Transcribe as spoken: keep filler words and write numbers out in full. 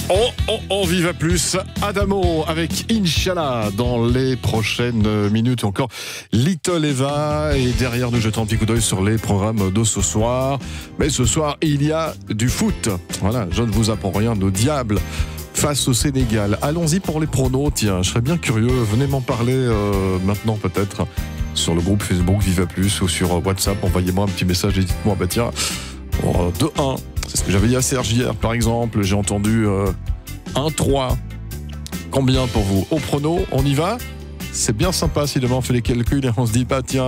Oh, oh, oh, Viva Plus, Adamo avec Inch'Allah dans les prochaines minutes. Encore Little Eva et derrière nous jetons un petit coup d'œil sur les programmes de ce soir. Mais ce soir, il y a du foot. Voilà, je ne vous apprends rien, nos diables face au Sénégal. Allons-y pour les pronos. Tiens, je serais bien curieux. Venez m'en parler euh, maintenant peut-être sur le groupe Facebook Viva Plus ou sur WhatsApp. Envoyez-moi un petit message et dites-moi, bah tiens, oh, deux un. C'est ce que j'avais dit à Serge hier, par exemple. J'ai entendu euh, un trois. Combien pour vous? Au prono, on y va? C'est bien sympa si demain on fait les calculs et on se dit pas, tiens,